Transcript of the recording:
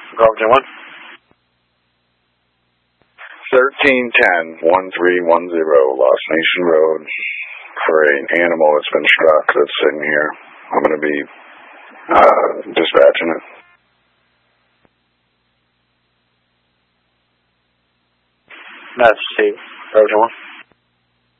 Bravo 1. 1310-1310, Lost Nation Road, for an animal that's been struck that's sitting here. I'm going to be dispatching it. That's Steve. Bravo 1.